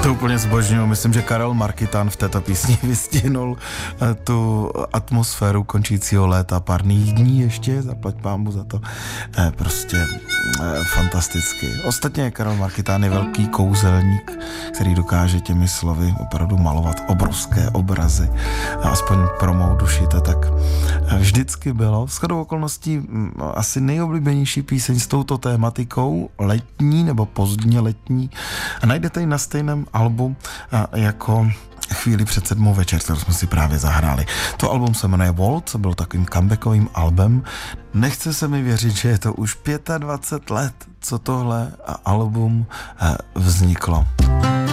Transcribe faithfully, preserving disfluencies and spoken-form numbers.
To úplně zbožňuju. Myslím, že Karel Markitán v této písni vystihnul tu atmosféru končícího léta, párných dní ještě, zaplať pámu za to. E, prostě e, fantasticky. Ostatně Karel Markitán je velký kouzelník, který dokáže těmi slovy opravdu malovat obrovské obrazy. A aspoň pro mou duši to tak vždycky bylo. Shodou okolností asi nejoblíbenější píseň s touto tématikou, letní nebo pozdně letní, a najdete ji na stejném albu jako Chvíli před sedmou večer, kterou jsme si právě zahráli. To album se jmenuje Waltz, byl takovým comebackovým albem. Nechce se mi věřit, že je to už dvacet pět let, co tohle album vzniklo.